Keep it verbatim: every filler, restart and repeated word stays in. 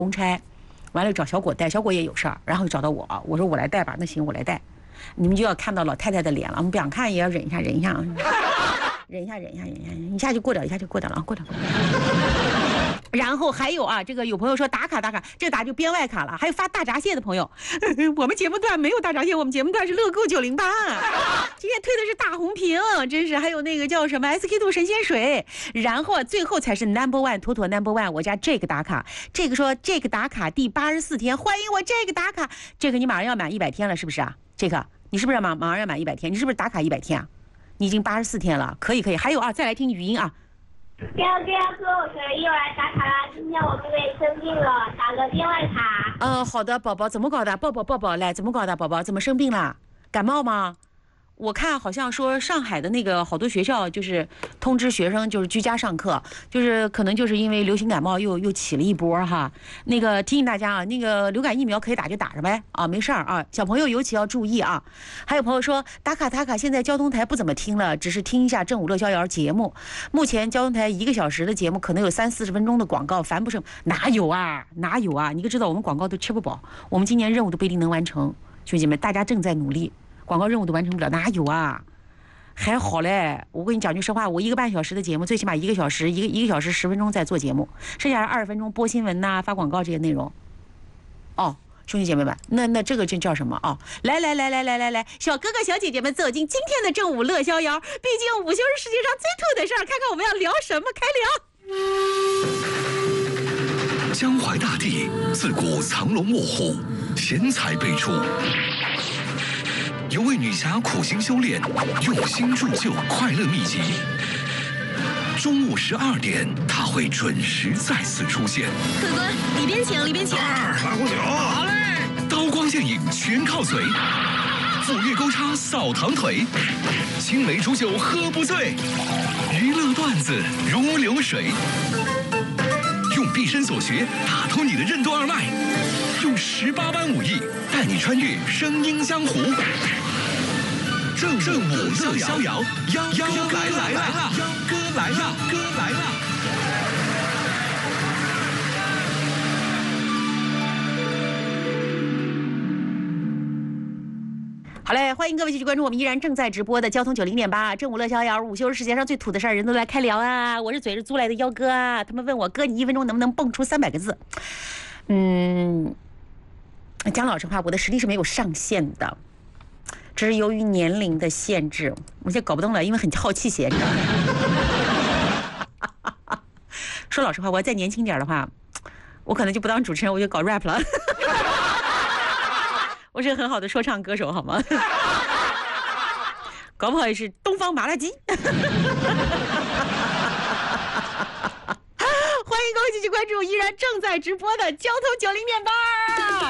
公差，完了找小果带，小果也有事儿，然后找到我，我说我来带吧，那行我来带，你们就要看到老太太的脸了，我们不想看也要忍一下，忍一下，忍一下，忍一下，忍一下，一下就过掉，一下就过掉了，过掉。然后还有啊，这个有朋友说打卡打卡，这个打就编外卡了。还有发大闸蟹的朋友，呵呵我们节目段没有大闸蟹，我们节目段是乐购九零八。今天推的是大红瓶，真是还有那个叫什么 S K two 神仙水，然后最后才是 Number One 妥妥 Number One。我家这个打卡，这个说这个打卡第八十四天，欢迎我这个打卡，这个你马上要满一百天了，是不是啊？这个你是不是马马上要满一百天？你是不是打卡一百天啊？你已经八十四天了，可以可以。还有啊，再来听语音啊。 第二第二哥，我是又来打卡啦！今天我妹妹生病了，打个电话卡。 呃，好的，宝宝怎么搞的？抱抱抱抱，来，怎么搞的？宝宝怎么生病了？感冒吗？我看好像说上海的那个好多学校就是通知学生就是居家上课，就是可能就是因为流行感冒又又起了一波哈。那个提醒大家啊，那个流感疫苗可以打就打着呗啊，没事儿啊，小朋友尤其要注意啊。还有朋友说打卡打卡，现在交通台不怎么听了，只是听一下正午乐逍遥节目。目前交通台一个小时的节目可能有三四十分钟的广告，烦不胜。哪有啊，哪有啊？你可知道我们广告都吃不饱，我们今年任务都不一定能完成。兄弟们，大家正在努力。广告任务都完成不了，哪有啊？还好嘞，我跟你讲句实话，我一个半小时的节目，最起码一个小时，一个一个小时十分钟在做节目，剩下二十分钟播新闻呐、发广告这些内容。哦，兄弟姐妹们，那那这个这叫什么哦？来来来来来来来，小哥哥小姐姐们走进今天的正午乐逍遥，毕竟午休是世界上最土的事儿，看看我们要聊什么， 开聊。江淮大地自古藏龙卧虎，贤才辈出。有位女侠苦心修炼，用心铸就快乐秘籍。中午十二点，她会准时再次出现。 客官，里边请，里边请。 二来壶酒，好嘞。刀光剑影全靠嘴，斧钺钩叉扫堂腿，青梅煮酒喝不醉，娱乐段子如流水。用毕生所学打通你的任督二脉，用十八般武艺带你穿越声音江湖。正正午乐逍遥，幺幺哥来了，幺哥来了，哥来了。 好嘞，欢迎各位继续关注我们依然正在直播的交通九零点八正午乐逍遥，午休是世界上最土的事儿，人都来开聊啊！我是嘴是租来的幺哥啊，他们问我哥，你一分钟能不能蹦出三百个字？嗯，讲老实话，我的实力是没有上限的，只是由于年龄的限制，我现在搞不动了，因为很好气闲着。说老实话，我要再年轻点的话，我可能就不当主持人，我就搞 rap 了。我是个很好的说唱歌手，好吗？搞不好也是东方麻辣鸡。欢迎各位继续关注依然正在直播的交通九零点八。